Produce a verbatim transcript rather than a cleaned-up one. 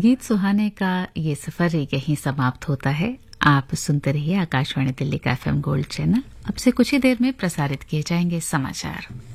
गीत सुहाने का ये सफर यहीं समाप्त होता है। आप सुनते रहिए आकाशवाणी दिल्ली का एफएम गोल्ड चैनल। अब से कुछ ही देर में प्रसारित किए जाएंगे समाचार।